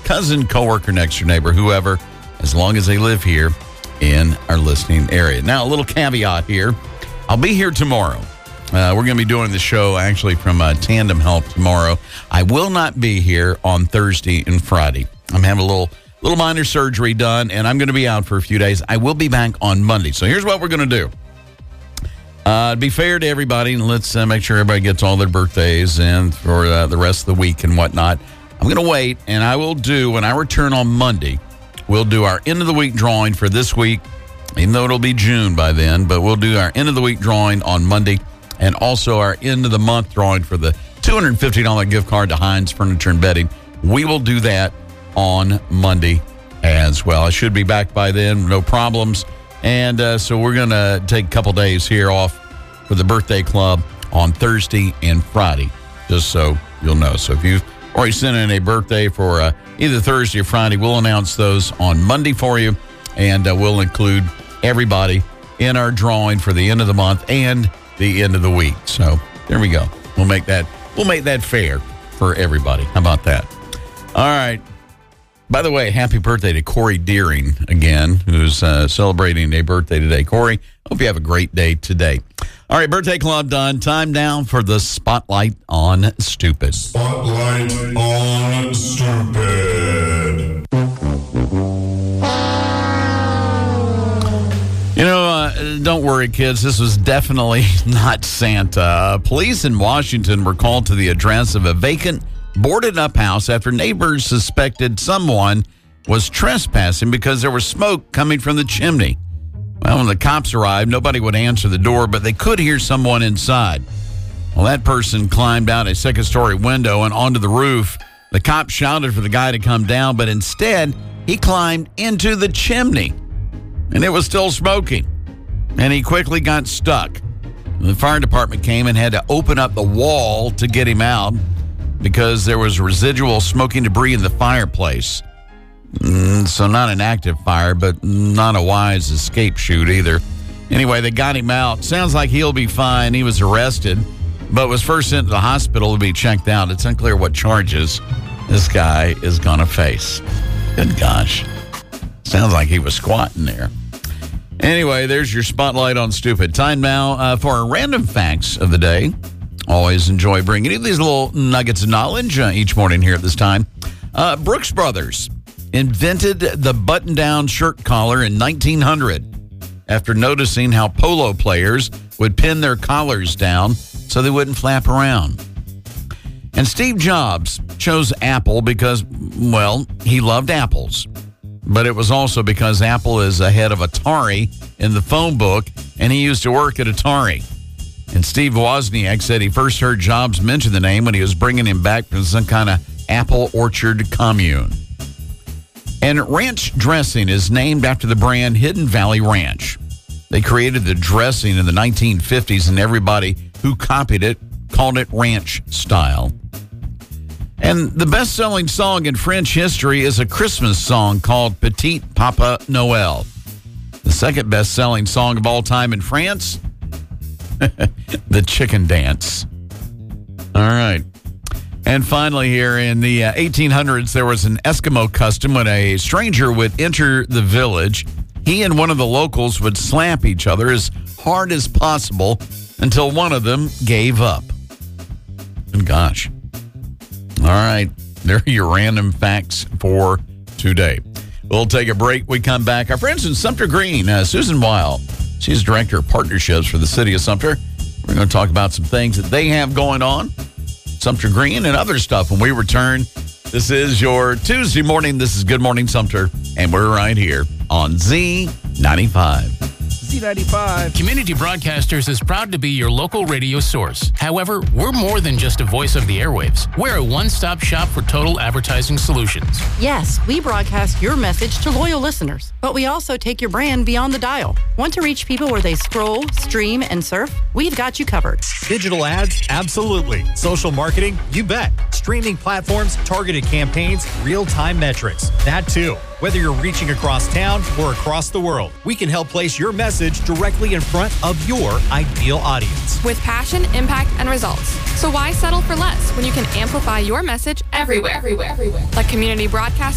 cousin, coworker, next door neighbor, whoever, as long as they live here in our listening area. Now, a little caveat here. I'll be here tomorrow. We're going to be doing the show actually from Tandem Help tomorrow. I will not be here on Thursday and Friday. I'm having a little minor surgery done, and I'm going to be out for a few days. I will be back on Monday. So here's what we're going to do. To be fair to everybody, and let's make sure everybody gets all their birthdays and for the rest of the week and whatnot. I'm going to wait, and I will do, when I return on Monday, we'll do our end of the week drawing for this week, even though it'll be June by then, but we'll do our end of the week drawing on Monday and also our end of the month drawing for the $250 gift card to Heinz Furniture and Bedding. We will do that on Monday as well. I should be back by then, no problems. And so we're going to take a couple days here off for the birthday club on Thursday and Friday, just so you'll know. So if you've already sent in a birthday for either Thursday or Friday, we'll announce those on Monday for you, and we'll include everybody in our drawing for the end of the month and the end of the week. So there we go. We'll make that fair for everybody. How about that? All right. By the way, happy birthday to Corey Deering again, who's celebrating a birthday today. Corey, hope you have a great day today. All right, birthday club done. Time now for the Spotlight on Stupid. Spotlight on Stupid. You know, don't worry, kids. This was definitely not Santa. Police in Washington were called to the address of a vacant, boarded-up house after neighbors suspected someone was trespassing because there was smoke coming from the chimney. Well, when the cops arrived, nobody would answer the door, but they could hear someone inside. Well, that person climbed out a second-story window and onto the roof. The cops shouted for the guy to come down, but instead, he climbed into the chimney, and it was still smoking, and he quickly got stuck. The fire department came and had to open up the wall to get him out because there was residual smoking debris in the fireplace. So not an active fire, but not a wise escape chute either. Anyway, they got him out. Sounds like he'll be fine. He was arrested, but was first sent to the hospital to be checked out. It's unclear what charges this guy is going to face. Good gosh. Sounds like he was squatting there. Anyway, there's your Spotlight on Stupid. Time now for our random facts of the day. Always enjoy bringing you these little nuggets of knowledge each morning here at this time. Brooks Brothers invented the button-down shirt collar in 1900 after noticing how polo players would pin their collars down so they wouldn't flap around. And Steve Jobs chose Apple because, well, he loved apples. But it was also because Apple is ahead of Atari in the phone book, and he used to work at Atari. And Steve Wozniak said he first heard Jobs mention the name when he was bringing him back from some kind of apple orchard commune. And ranch dressing is named after the brand Hidden Valley Ranch. They created the dressing in the 1950s, and everybody who copied it called it ranch style. And the best-selling song in French history is a Christmas song called Petit Papa Noel. The second best-selling song of all time in France, The Chicken Dance. All right. And finally here in the 1800s, there was an Eskimo custom when a stranger would enter the village. He and one of the locals would slap each other as hard as possible until one of them gave up. And gosh. All right. There are your random facts for today. We'll take a break. We come back. Our friends in Sumter Green, Susan Weil. She's Director of Partnerships for the City of Sumter. We're going to talk about some things that they have going on, Sumter Green, and other stuff when we return. This is your Tuesday morning. This is Good Morning Sumter, and we're right here on Z95. Z95. Community Broadcasters is proud to be your local radio source. However, we're more than just a voice of the airwaves. We're a one-stop shop for total advertising solutions. Yes, we broadcast your message to loyal listeners, but we also take your brand beyond the dial. Want to reach people where they scroll, stream, and surf? We've got you covered. Digital ads? Absolutely. Social marketing? You bet. Streaming platforms, targeted campaigns, real-time metrics. That too. Whether you're reaching across town or across the world, we can help place your message directly in front of your ideal audience. With passion, impact, and results. So why settle for less when you can amplify your message everywhere? Like community broadcast